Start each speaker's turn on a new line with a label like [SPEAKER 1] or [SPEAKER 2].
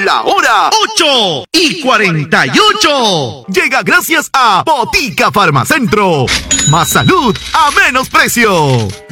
[SPEAKER 1] La hora
[SPEAKER 2] 8:48.
[SPEAKER 1] llega gracias a Botica Farmacentro. Más salud a menos precio.